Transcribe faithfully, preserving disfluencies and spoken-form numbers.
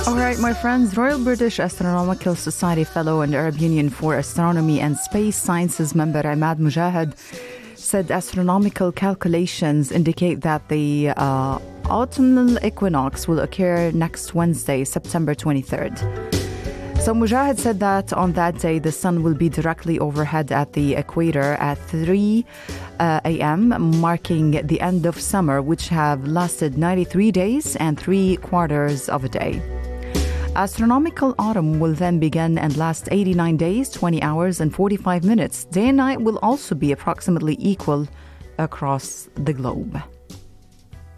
All right, my friends, Royal British Astronomical Society Fellow and Arab Union for Astronomy and Space Sciences member Ahmad Mujahid said astronomical calculations indicate that the uh, autumnal equinox will occur next Wednesday, September twenty-third. So Mujahid said that on that day, the sun will be directly overhead at the equator at three a.m., marking the end of summer, which have lasted ninety-three days and three quarters of a day. Astronomical autumn will then begin and last eighty-nine days, twenty hours and forty-five minutes. Day and night will also be approximately equal across the globe.